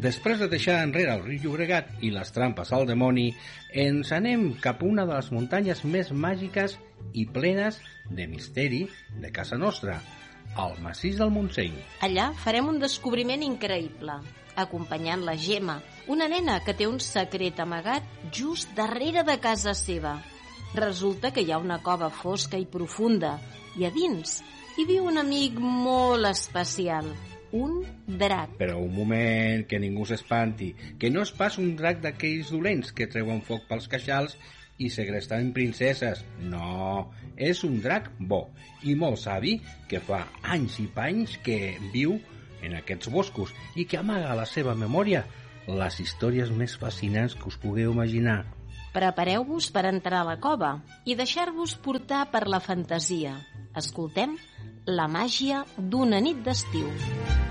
Després de deixar enrere el riu Llobregat i les trampes al dimoni, ens anem cap a una de les muntanyes més màgiques i plenes de misteri de casa nostra, el massís del Montseny. Allà farem un descobriment increïble, acompanyant la Gemma, una nena que té un secret amagat just darrere de casa seva. Resulta que hi ha una cova fosca i profunda, i a dins hi viu un amic molt especial, un drac. Però un moment, que ningú s'espanti, que no és pas un drac d'aquells dolents que treuen foc pels queixals i segresten princeses. No, és un drac bo i molt savi que fa anys i panys que viu en aquests boscos i que amaga a la seva memòria les històries més fascinants que us pugueu imaginar. Prepareu-vos per entrar a la cova i deixar-vos portar per la fantasia. Escoltem La màgia d'una nit d'estiu.